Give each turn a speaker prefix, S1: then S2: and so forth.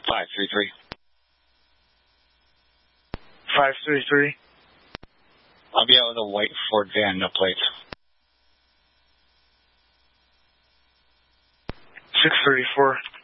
S1: 533.
S2: 533.
S1: I'll be out with a white Ford van, no plates.
S2: 634.